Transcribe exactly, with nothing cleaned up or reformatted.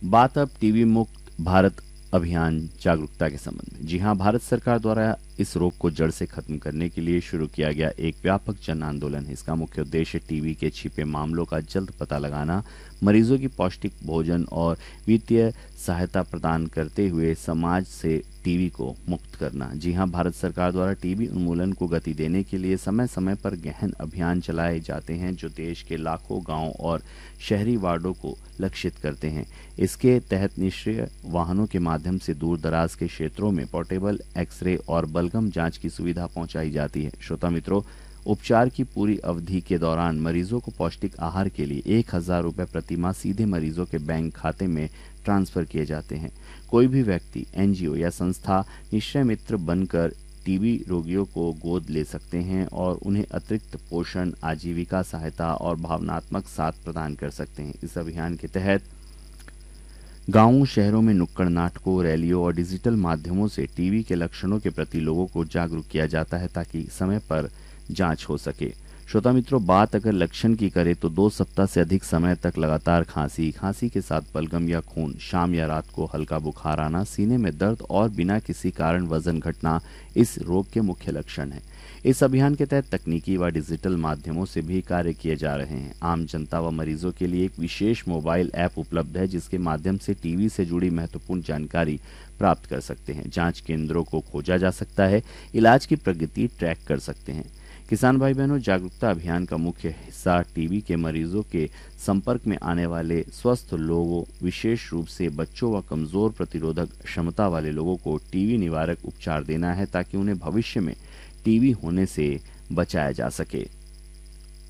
बात अब टीबी मुक्त भारत अभियान जागरूकता के संबंध में। जी हां, भारत सरकार द्वारा इस रोग को जड़ से खत्म करने के लिए शुरू किया गया एक व्यापक जन आंदोलन है। इसका मुख्य उद्देश्य टीबी के छिपे मामलों का जल्द पता लगाना, मरीजों की पौष्टिक भोजन और वित्तीय सहायता प्रदान करते हुए समाज से टीबी को मुक्त करना। जी हां, भारत सरकार द्वारा टीबी उन्मूलन को गति देने के लिए समय समय पर गहन अभियान चलाए जाते हैं जो देश के लाखों गांव और शहरी वार्डों को लक्षित करते हैं। इसके तहत निष्क्रिय वाहनों के माध्यम से दूर दराज के क्षेत्रों में पोर्टेबल एक्सरे और बलगम जांच की सुविधा पहुंचाई जाती है। श्रोता मित्रों, उपचार की पूरी अवधि के दौरान मरीजों को पौष्टिक आहार के लिए एक हजार रुपये प्रति माह सीधे मरीजों के बैंक खाते में ट्रांसफर किए जाते हैं। कोई भी व्यक्ति, एनजीओ या संस्था निश्चय मित्र बनकर टीबी रोगियों को गोद ले सकते हैं और उन्हें अतिरिक्त पोषण, आजीविका सहायता और भावनात्मक साथ प्रदान कर सकते हैं। इस अभियान के तहत गांवों, शहरों में नुक्कड़ नाटकों, रैलियों और डिजिटल माध्यमों से टीबी के लक्षणों के प्रति लोगों को जागरूक किया जाता है ताकि समय पर जांच हो सके। श्रोता मित्रों, बात अगर लक्षण की करें तो दो सप्ताह से अधिक समय तक लगातार खांसी, खांसी के साथ बलगम या खून, शाम या रात को हल्का बुखार आना, सीने में दर्द और बिना किसी कारण वजन घटना इस रोग के मुख्य लक्षण हैं। इस अभियान के तहत तकनीकी व डिजिटल माध्यमों से भी कार्य किए जा रहे हैं। आम जनता व मरीजों के लिए एक विशेष मोबाइल ऐप उपलब्ध है जिसके माध्यम से टीबी से जुड़ी महत्वपूर्ण जानकारी प्राप्त कर सकते हैं। जांच केंद्रों को खोजा जा सकता है, इलाज की प्रगति ट्रैक कर सकते हैं। किसान भाई बहनों, जागरूकता अभियान का मुख्य हिस्सा टीबी के मरीजों के संपर्क में आने वाले स्वस्थ लोगों, विशेष रूप से बच्चों व कमजोर प्रतिरोधक क्षमता वाले लोगों को टीबी निवारक उपचार देना है ताकि उन्हें भविष्य में टीबी होने से बचाया जा सके।